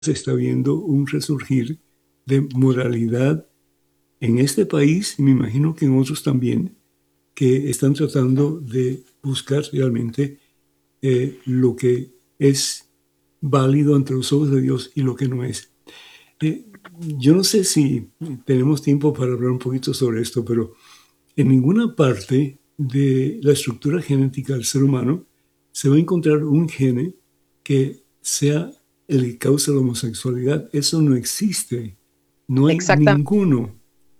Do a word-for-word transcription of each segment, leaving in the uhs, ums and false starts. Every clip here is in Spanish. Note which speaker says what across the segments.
Speaker 1: se está viendo un resurgir de moralidad en este país, y me imagino que en otros también, que están tratando de buscar realmente eh, lo que es válido ante los ojos de Dios y lo que no es. Eh, yo no sé si tenemos tiempo para hablar un poquito sobre esto, pero en ninguna parte de la estructura genética del ser humano se va a encontrar un gene que sea el que causa la homosexualidad. Eso no existe. No hay
Speaker 2: Exactamente.
Speaker 1: ninguno.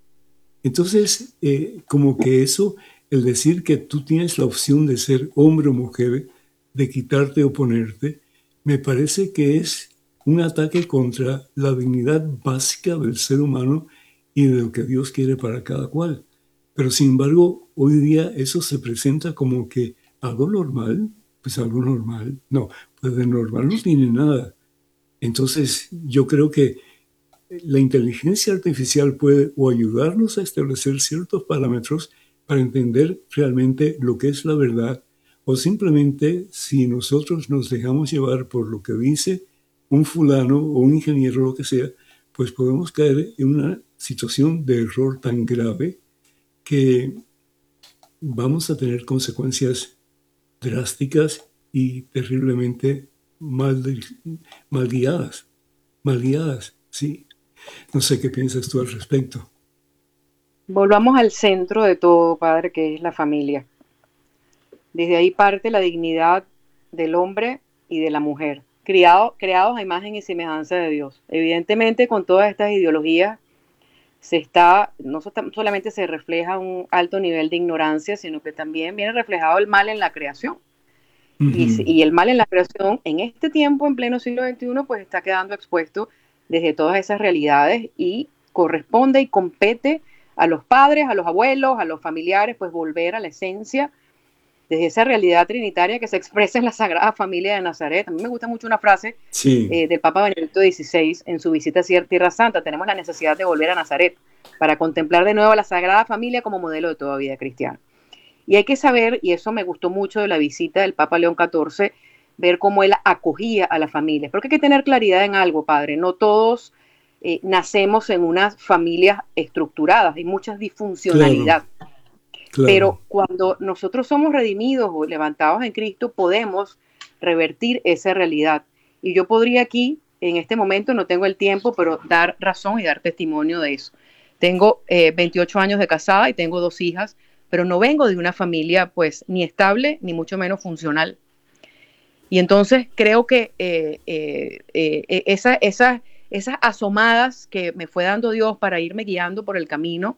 Speaker 1: Entonces, eh, como que eso, el decir que tú tienes la opción de ser hombre o mujer, de quitarte o ponerte, me parece que es un ataque contra la dignidad básica del ser humano y de lo que Dios quiere para cada cual. Pero sin embargo, hoy día eso se presenta como que algo normal, pues algo normal. No, pues de normal no tiene nada. Entonces, yo creo que la inteligencia artificial puede o ayudarnos a establecer ciertos parámetros para entender realmente lo que es la verdad, o simplemente si nosotros nos dejamos llevar por lo que dice un fulano o un ingeniero o lo que sea, pues podemos caer en una situación de error tan grave que vamos a tener consecuencias drásticas y terriblemente mal, mal guiadas, mal guiadas, sí. No sé qué piensas tú al respecto.
Speaker 2: Volvamos al centro de todo, padre, que es la familia. Desde ahí parte la dignidad del hombre y de la mujer, criado, creados a imagen y semejanza de Dios. Evidentemente, con todas estas ideologías se está, no solamente se refleja un alto nivel de ignorancia, sino que también viene reflejado el mal en la creación. Y,
Speaker 1: Ujú.
Speaker 2: y el mal en la creación en este tiempo, en pleno siglo veintiuno, pues está quedando expuesto desde todas esas realidades y corresponde y compete a los padres, a los abuelos, a los familiares, pues volver a la esencia desde esa realidad trinitaria que se expresa en la Sagrada Familia de Nazaret. A mí me gusta mucho una frase
Speaker 1: Sí,
Speaker 2: eh, del Papa Benedicto dieciséis en su visita a Tierra Santa. Tenemos la necesidad de volver a Nazaret para contemplar de nuevo a la Sagrada Familia como modelo de toda vida cristiana. Y hay que saber, y eso me gustó mucho de la visita del Papa León catorce, ver cómo él acogía a las familias. Porque hay que tener claridad en algo, padre. No todos eh, nacemos en unas familias estructuradas, hay mucha
Speaker 1: claro,
Speaker 2: disfuncionalidad.
Speaker 1: claro.
Speaker 2: Pero cuando nosotros somos redimidos o levantados en Cristo, podemos revertir esa realidad. Y yo podría aquí, en este momento, no tengo el tiempo, pero dar razón y dar testimonio de eso. Tengo eh, veintiocho años de casada y tengo dos hijas, pero no vengo de una familia pues ni estable ni mucho menos funcional. Y entonces creo que eh, eh, eh, esa, esa, esas asomadas que me fue dando Dios para irme guiando por el camino,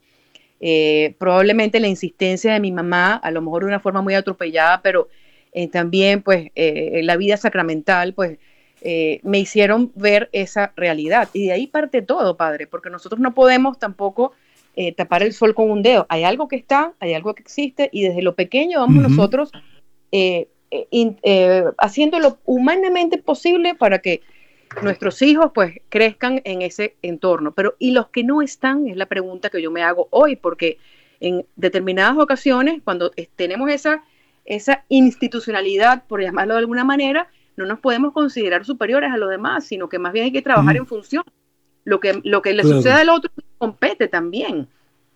Speaker 2: eh, probablemente la insistencia de mi mamá, a lo mejor de una forma muy atropellada, pero eh, también pues eh, la vida sacramental, pues eh, me hicieron ver esa realidad. Y de ahí parte todo, padre, porque nosotros no podemos tampoco eh, tapar el sol con un dedo. Hay algo que está, hay algo que existe, y desde lo pequeño vamos
Speaker 1: Ujú.
Speaker 2: nosotros eh, eh, in, eh, haciendo lo humanamente posible para que nuestros hijos pues crezcan en ese entorno. Pero ¿y los que no están? Es la pregunta que yo me hago hoy, porque en determinadas ocasiones, cuando tenemos esa, esa institucionalidad, por llamarlo de alguna manera, no nos podemos considerar superiores a los demás, sino que más bien hay que trabajar
Speaker 1: Ujú.
Speaker 2: en función. Lo que, lo que le sucede
Speaker 1: Claro,
Speaker 2: al otro compete también.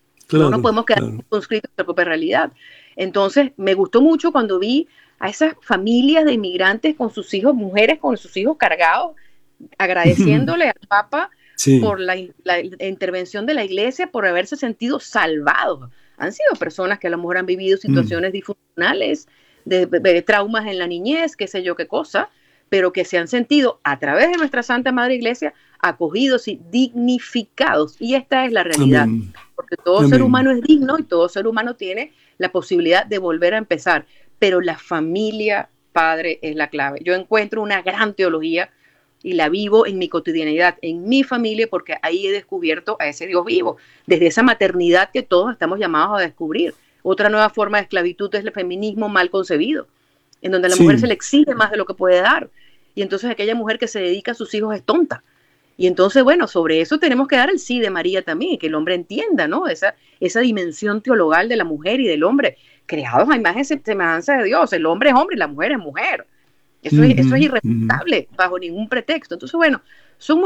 Speaker 2: No nos
Speaker 1: claro,
Speaker 2: podemos quedar
Speaker 1: claro.
Speaker 2: conscritos a la propia realidad. Entonces, me gustó mucho cuando vi a esas familias de inmigrantes con sus hijos, mujeres con sus hijos cargados, agradeciéndole al Papa
Speaker 1: Sí.
Speaker 2: por la, la, intervención de la iglesia, por haberse sentido salvados. Han sido personas que a lo mejor han vivido
Speaker 1: Mm.
Speaker 2: situaciones disfuncionales, de, de, de traumas en la niñez, qué sé yo qué cosa, pero que se han sentido a través de nuestra Santa Madre Iglesia acogidos y dignificados. Y esta es la realidad,
Speaker 1: Amén.
Speaker 2: porque todo ser
Speaker 1: Amén.
Speaker 2: humano es digno y todo ser humano tiene la posibilidad de volver a empezar, pero la familia, padre, es la clave. Yo encuentro una gran teología y la vivo en mi cotidianidad, en mi familia, porque ahí he descubierto a ese Dios vivo, desde esa maternidad que todos estamos llamados a descubrir. Otra nueva forma de esclavitud es el feminismo mal concebido, en donde a la mujer se
Speaker 1: Sí,
Speaker 2: le exige más de lo que puede dar. Y entonces aquella mujer que se dedica a sus hijos es tonta. Y entonces, bueno, sobre eso tenemos que dar el sí de María también, que el hombre entienda, ¿no? Esa, esa dimensión teologal de la mujer y del hombre, creados a imagen y semejanza de Dios. El hombre es hombre y la mujer es mujer. Eso es, eso es
Speaker 1: ujú, ujú.
Speaker 2: irrefutable bajo ningún pretexto. Entonces, bueno, son